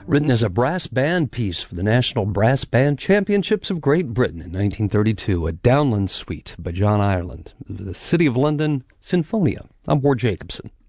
Written as a brass band piece for the National Brass Band Championships of Great Britain in 1932, a Downland Suite by John Ireland, the City of London Sinfonia. I'm Ward Jacobson.